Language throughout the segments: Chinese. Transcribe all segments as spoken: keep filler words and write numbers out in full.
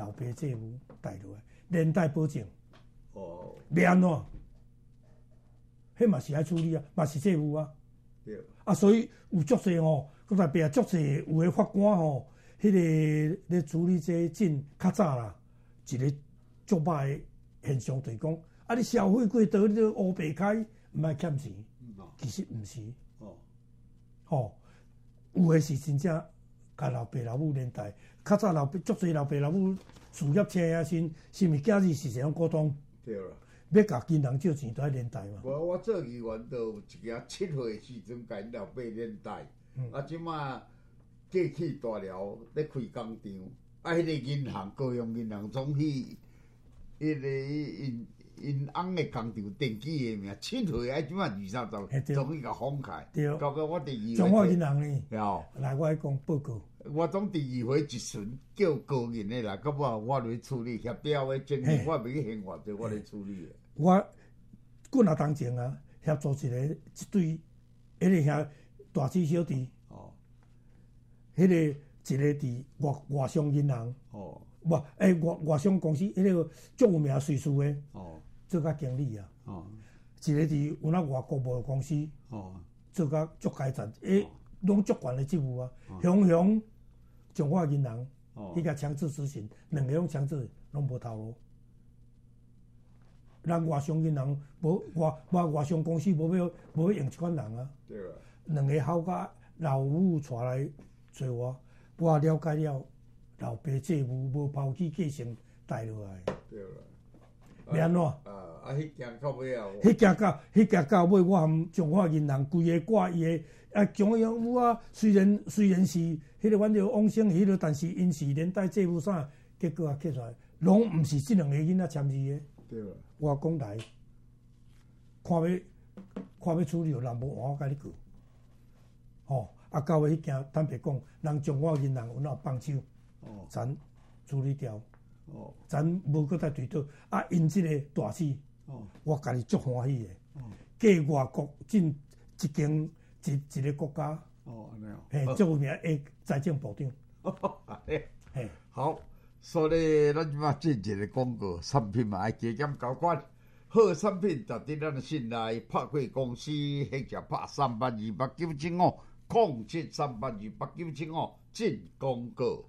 老爸这母带落来，连带保证。 哦， 要安怎？迄嘛是爱处理啊，嘛是债务啊。 对。 啊，所以有足侪吼，佮内壁足侪有诶法官吼，迄、那个咧处理这证较早啦，一个足歹诶现象就是讲，啊，你消费过多，你都乌白开，毋爱欠钱。嗯哦、其实毋是。哦。吼，有诶是真正甲老爸老母连带，较早老爸足侪老爸老母事业车啊，先是毋是囝儿是这样沟通。 对啦。 要甲金人借钱都爱连带嘛。 我我做议员都有一件七岁时阵甲因老爸连带，嗯、啊，即马过去大了咧开工厂，啊，迄、那个银行高雄银行总去，迄、那个因因翁的工厂登记的名，七岁啊，即马二三十，总去甲放开。对。到尾我第二。 中华银行呢？ 了。 来，我来讲报告。 我总第二回一巡叫高银的啦，到尾我来处理协调的证据，我袂去宪法，就我来处理的。 我几若当前啊，协助一个一对，迄个遐大姊小弟，哦，迄个一个伫外外商银行，哦，外诶外外商公司，迄个足有名瑞士诶，哦，做甲经理啊，哦，一个伫有那外国贸公司，哦，做甲足阶层，诶，拢足悬诶职务啊，雄雄中华银行，哦，伊甲强制执行，两个拢强制，拢无头路。咱外商银行无外外外商公司无要无要用即款人啊。对啊。两个好甲老母带来找我，我了解了老爸这母无抛弃继承带落来。对啦。要安怎？啊啊！迄件到尾啊。迄件到迄件到尾，我含中华银行规个挂伊个啊，中华银行有啊。虽然虽然是迄个阮着往生迄个，但是因是连带债务啥，结果啊刻出来，拢毋是即两个囡仔签字个。对啦。我讲来，看要看要处理，人无换我甲你过。吼、哦，啊，到尾迄件坦白讲，人中华银行有哪放手，哦，咱处理掉，哦，咱无搁再对倒。啊，因即个大事，哦，我家己足欢喜诶。哦，嫁外国进一间一一个国家，哦，安尼哦，嘿，足有名诶财政部长。 嘿，嘿，好。所以，咱即马进一个广告，产品嘛爱加减交关，好产品值得咱信赖。拍过公司或者拍三八二八九七五，零七三八二八九七五进广告。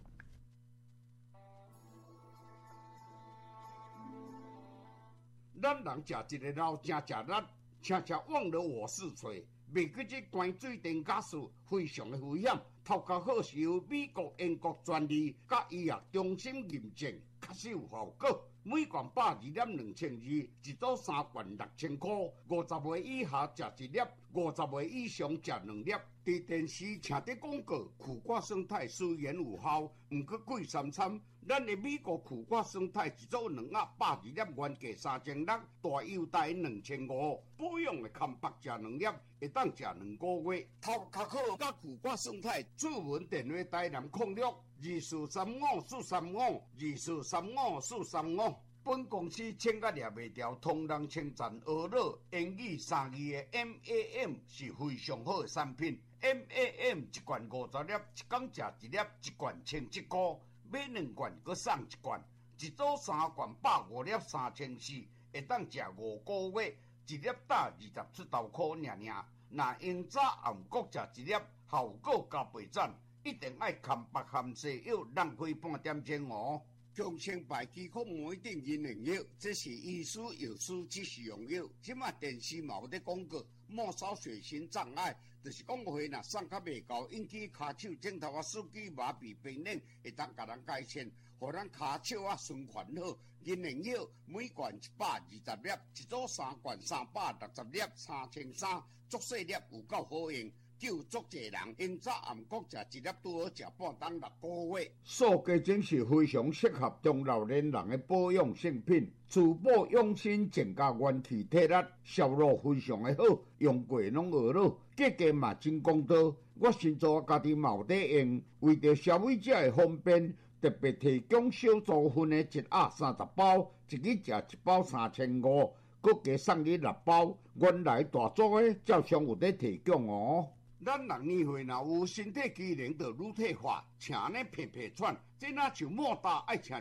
咱人食一个老正食力，常常忘了我是谁。袂记这关水电假使非常的危险，头壳好是由美国、英国专利，甲医药中心认证，确实有效果。每罐百二粒两千二，一组三罐六千块。五十岁以下食一粒，五十岁以上食两粒。伫电视听得广告，苦瓜生态虽然有效，毋过贵三餐。咱的美国苦瓜生态一组两盒百二粒，原价三千六，大优待两千五。保养的康白食两粒，会当食两个月。头壳好甲苦瓜生态，主文电话台南控六二四三五四三五二四三五四三五。本公司请甲掠袂掉，同人称赞俄乐英语三字的 M A M 是非常好的产品。M A M 一罐五十粒，一工食一粒，一罐千七块。买两罐，搁送一罐，一组三罐百五粒三千四，会当食五个月，一粒打二十出头块尔尔。若用早暗晡食一粒，效果加倍赞，一定爱含白含西药，浪费半点钟哦。强生牌肌壳膜一定银两药，这是医师药师指示用药。即马电视嘛有咧广告，末梢血型障碍，就是讲话若送较袂够，引起骹手指头啊、手机麻痹、冰冷，会当甲人改善，互咱骹手啊循环好。银两药每罐一百二十粒，一组三罐三百六十粒，三千三，足细粒有够好用。救足侪人，因早暗晡食一粒，拄好食半当六个月。塑胶精是非常适合中老年人的保养性品，除保养心，增加元气体力，效果非常的好，用过拢学了，价格嘛真公道。我先做家己嘛有在用，为着消费者的方便，特别提供小组份的一盒三十包，一日食一包三千五，佮加送你六包。原来大组的照常有在提供哦。咱人年岁若有身体机能，就愈退化，请呢皮皮喘，这哪像莫大爱请